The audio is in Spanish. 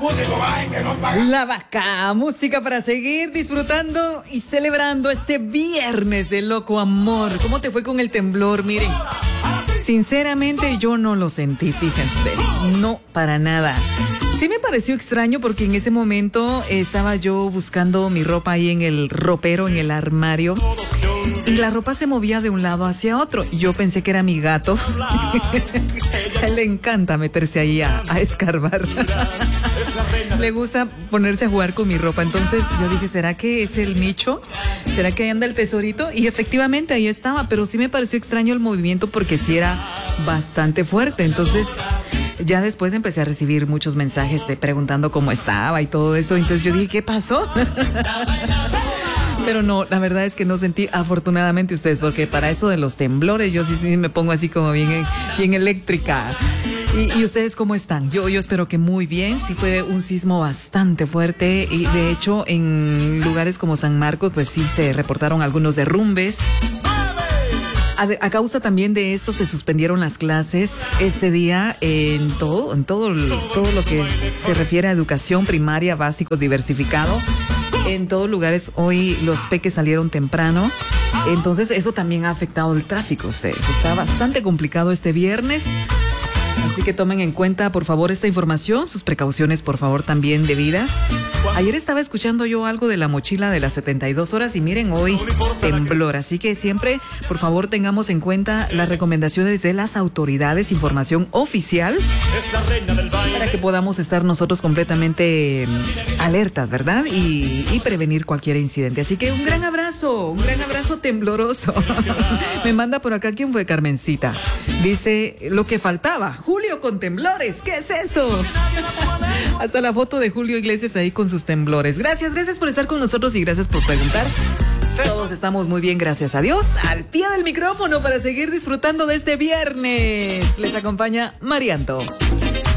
La Vaca, música para seguir disfrutando y celebrando este viernes de loco amor. ¿Cómo te fue con el temblor? Miren, sinceramente yo no lo sentí, fíjense, no para nada. Sí me pareció extraño porque en ese momento estaba yo buscando mi ropa ahí en el ropero, en el armario, y la ropa se movía de un lado hacia otro. Yo pensé que era mi gato. A él le encanta meterse ahí a escarbar. Le gusta ponerse a jugar con mi ropa. Entonces yo dije, ¿será que es el Micho? ¿Será que ahí anda el tesorito? Y efectivamente ahí estaba, pero sí me pareció extraño el movimiento porque sí era bastante fuerte. Entonces ya después empecé a recibir muchos mensajes preguntando cómo estaba y todo eso. Entonces yo dije, ¿qué pasó? Pero no, la verdad es que no sentí, afortunadamente ustedes, porque para eso de los temblores yo sí me pongo así como bien eléctrica. ¿Y ustedes cómo están? Yo espero que muy bien. Sí fue un sismo bastante fuerte y de hecho en lugares como San Marcos pues sí se reportaron algunos derrumbes. A causa también de esto se suspendieron las clases este día en todo lo que se refiere a educación primaria, básico, diversificado. En todos lugares hoy los peques salieron temprano, entonces eso también ha afectado el tráfico. Ustedes, está bastante complicado este viernes. Así que tomen en cuenta, por favor, esta información, sus precauciones, por favor, también debidas. Ayer estaba escuchando yo algo de la mochila de las 72 horas y miren, hoy temblor. Así que siempre, por favor, tengamos en cuenta las recomendaciones de las autoridades, información oficial, para que podamos estar nosotros completamente alertas, ¿verdad? Y prevenir cualquier incidente. Así que un gran abrazo tembloroso. Me manda por acá, ¿quién fue? Carmencita. Dice, lo que faltaba, Julio con temblores, ¿qué es eso? Hasta la foto de Julio Iglesias ahí con sus temblores. Gracias por estar con nosotros y gracias por preguntar. Todos estamos muy bien, gracias a Dios. Al pie del micrófono para seguir disfrutando de este viernes. Les acompaña Marianto.